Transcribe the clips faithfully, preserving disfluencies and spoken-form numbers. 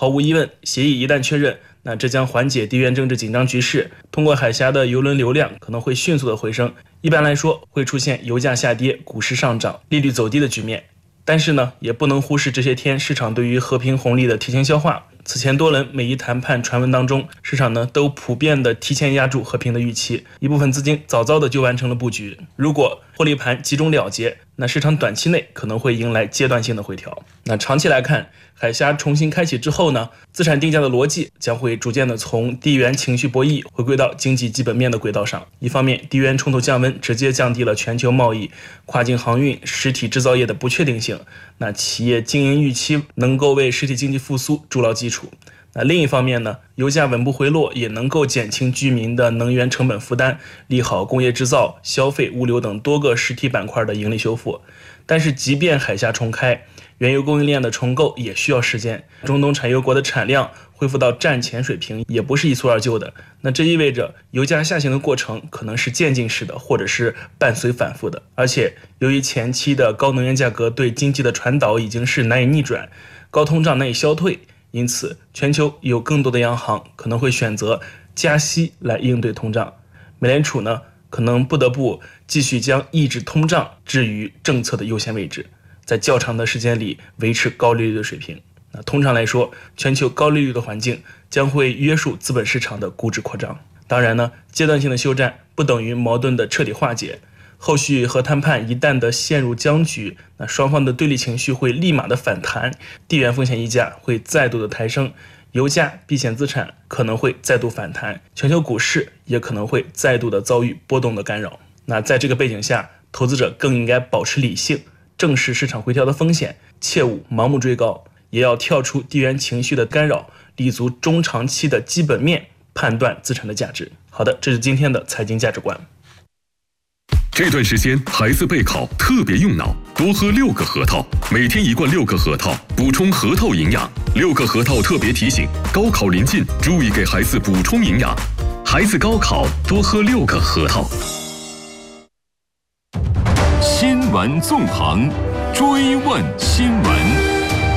毫无疑问，协议一旦确认，那这将缓解地缘政治紧张局势，通过海峡的邮轮流量可能会迅速的回升。一般来说，会出现油价下跌、股市上涨、利率走低的局面。但是呢，也不能忽视这些天市场对于和平红利的提前消化。此前多轮美伊谈判传闻当中，市场呢都普遍的提前压住和平的预期，一部分资金早早的就完成了布局。如果获利盘集中了结，那市场短期内可能会迎来阶段性的回调。那长期来看，海峡重新开启之后呢，资产定价的逻辑将会逐渐的从地缘情绪博弈回归到经济基本面的轨道上。一方面，地缘冲突降温直接降低了全球贸易、跨境航运、实体制造业的不确定性，那企业经营预期能够为实体经济复苏筑牢基础。那另一方面呢，油价稳步回落也能够减轻居民的能源成本负担，利好工业制造、消费、物流等多个实体板块的盈利修复。但是即便海峡重开，原油供应链的重构也需要时间，中东产油国的产量恢复到战前水平也不是一蹴而就的。那这意味着油价下行的过程可能是渐进式的，或者是伴随反复的。而且由于前期的高能源价格对经济的传导已经是难以逆转，高通胀难以消退，因此全球有更多的央行可能会选择加息来应对通胀。美联储呢，可能不得不继续将抑制通胀置于政策的优先位置，在较长的时间里维持高利率的水平。那通常来说，全球高利率的环境将会约束资本市场的估值扩张。当然呢，阶段性的休战不等于矛盾的彻底化解。后续和谈判一旦的陷入僵局，那双方的对立情绪会立马的反弹，地缘风险溢价会再度的抬升，油价、避险资产可能会再度反弹，全球股市也可能会再度的遭遇波动的干扰。那在这个背景下，投资者更应该保持理性，正视市场回调的风险，切勿盲目追高，也要跳出地缘情绪的干扰，立足中长期的基本面，判断资产的价值。好的，这是今天的财经价值观。 这段时间孩子备考特别用脑，多喝六个核桃，每天一罐六个核桃，补充核桃营养。六个核桃特别提醒：高考临近，注意给孩子补充营养。孩子高考多喝六个核桃。 新闻纵横，追问新闻。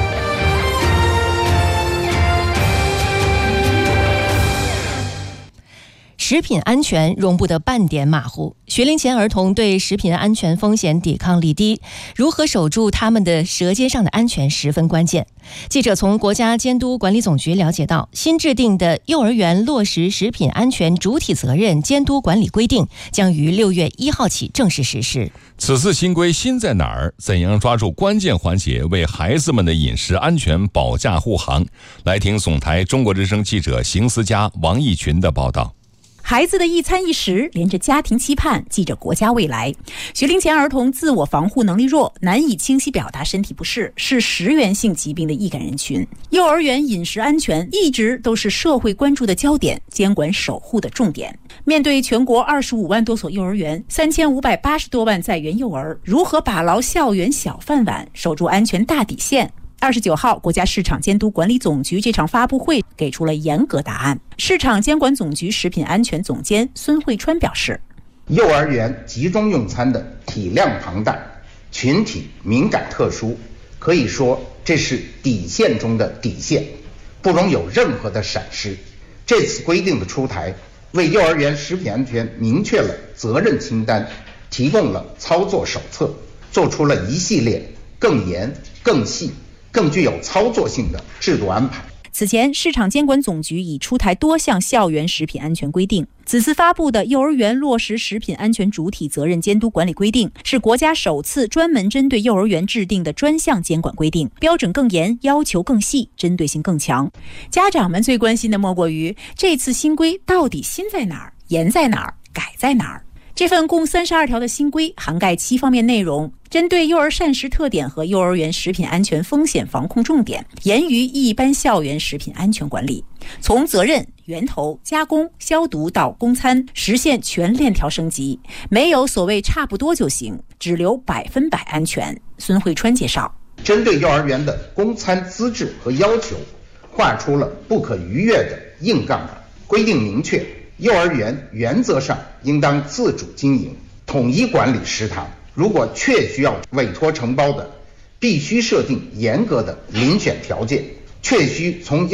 食品安全容不得半点马虎，学龄前儿童对食品安全风险抵抗力低，如何守住他们的舌尖上的安全十分关键。记者从国家监督管理总局了解到，新制定的幼儿园落实食品安全主体责任监督管理规定将于六月一号起正式实施。 此次新规新在哪儿？怎样抓住关键环节，为孩子们的饮食安全保驾护航？来听总台中国之声记者邢思佳、王义群的报道。 孩子的一餐一食连着家庭期盼，记着国家未来。学龄前儿童自我防护能力弱，难以清晰表达身体不适，是食源性疾病的易感人群。幼儿园饮食安全一直都是社会关注的焦点，监管守护的重点。面对全国二十五万多所幼儿园，三千五百八十多万在园幼儿，如何把牢校园小饭碗，守住安全大底线？二十九号，国家市场监督管理总局这场发布会给出了严格答案。市场监管总局食品安全总监孙慧川表示， 幼儿园集中用餐的体量庞大，群体敏感特殊，可以说这是底线中的底线，不容有任何的闪失。这次规定的出台，为幼儿园食品安全明确了责任清单，提供了操作手册，做出了一系列更严、更细、更具有操作性的制度安排。 此前，市场监管总局已出台多项校园食品安全规定。此次发布的幼儿园落实食品安全主体责任监督管理规定，是国家首次专门针对幼儿园制定的专项监管规定，标准更严，要求更细，针对性更强。家长们最关心的莫过于这次新规到底新在哪儿、严在哪儿、改在哪儿。这份共三十二条的新规涵盖七方面内容，针对幼儿膳食特点和幼儿园食品安全风险防控重点，严于一般校园食品安全管理，从责任、源头、加工、消毒到供餐，实现全链条升级，没有所谓差不多就行，只留百分百安全。孙慧川介绍， 针对幼儿园的供餐资质和要求，划出了不可逾越的硬杠杆，规定明确，幼儿园原则上应当自主经营，统一管理食堂。如果确需要委托承包的，必须设定严格的遴选条件，确需从